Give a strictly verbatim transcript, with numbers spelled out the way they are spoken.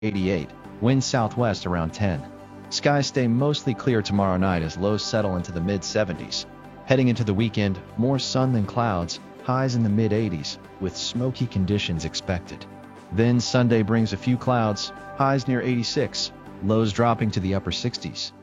eighty-eight. Winds southwest around ten. Skies stay mostly clear tomorrow night as lows settle into the mid seventies. Heading into the weekend, more sun than clouds, highs in the mid eighties, with smoky conditions expected. Then Sunday brings a few clouds, highs near eighty-six, lows dropping to the upper sixties.